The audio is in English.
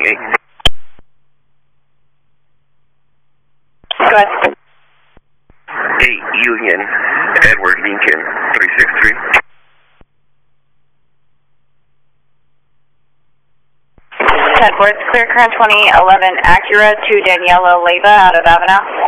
8. Go ahead. 8 Union, Edward Lincoln, 363. 10-4, clear current 2011 Acura to Daniela Leyva out of Avenel.